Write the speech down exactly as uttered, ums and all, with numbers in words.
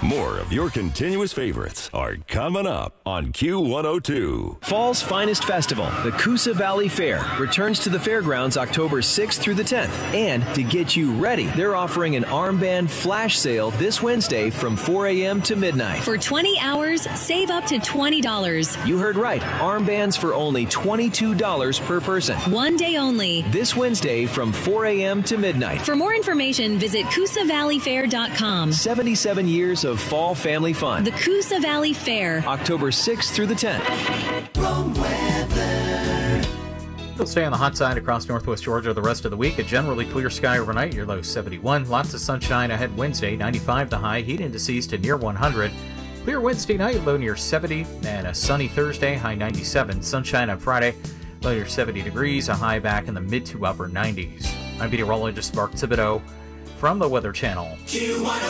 More of your continuous favorites are coming up on Q one oh two. Fall's finest festival, the Coosa Valley Fair, returns to the fairgrounds October sixth through the tenth. And to get you ready, they're offering an armband flash sale this Wednesday from four a.m. to midnight. For twenty hours, save up to twenty dollars. You heard right. Armbands for only twenty-two dollars per person. One day only. This Wednesday from four a.m. to midnight. For more information, visit coosa valley fair dot com. seventy-seven years of fall family fun. The Coosa Valley Fair. October sixth through the tenth. It'll stay on the hot side across northwest Georgia the rest of the week. A generally clear sky overnight. Your low seventy-one. Lots of sunshine ahead Wednesday. ninety-five the high. Heat indices to near one hundred. Clear Wednesday night. Low near seventy. And a sunny Thursday. High ninety-seven. Sunshine on Friday. Low near seventy degrees. A high back in the mid to upper nineties. I'm meteorologist Mark Thibodeau from the Weather Channel.